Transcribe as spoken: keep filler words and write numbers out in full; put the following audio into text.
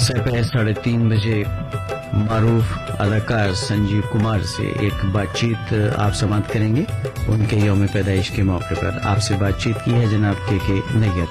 दोपहर साढ़े तीन बजे मारूफ अदाकार संजीव कुमार से एक बातचीत आप समाप्त करेंगे। उनके यौम पैदाइश के मौके पर आपसे बातचीत की है जनाब के के नैयर